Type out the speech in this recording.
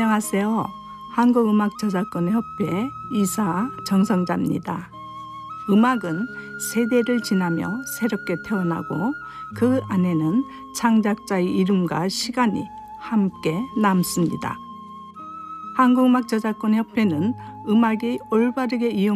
안녕하세요. 한국음악저작권협회 이사 정성자입니다. 음악은 세대를 지나며 새롭게 태어나고 그 안에는 창작자의 이름과 시간이 함께 남습니다. 한국음악저작권협회는 음악이 올바르게 이용